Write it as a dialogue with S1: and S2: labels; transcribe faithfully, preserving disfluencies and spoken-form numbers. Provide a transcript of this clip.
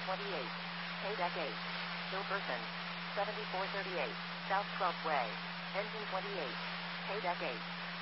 S1: twenty-eight. K deck eight. Hilberton. seventy-four thirty-eight. South twelfth Way. Engine twenty-eight. K deck eight.